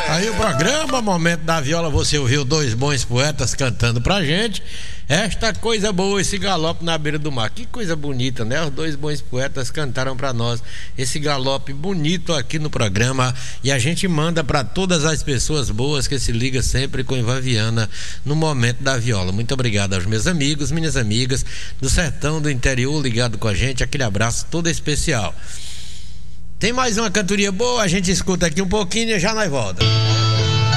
Aí o programa Momento da Viola, você ouviu dois bons poetas cantando pra gente. Esta coisa boa, esse galope na beira do mar. Que coisa bonita, né? Os dois bons poetas cantaram pra nós esse galope bonito aqui no programa. E a gente manda pra todas as pessoas boas que se ligam sempre com Ivan Viana no Momento da Viola. Muito obrigado aos meus amigos, minhas amigas do sertão, do interior, ligado com a gente. Aquele abraço todo especial. Tem mais uma cantoria boa, a gente escuta aqui um pouquinho e já nós volta.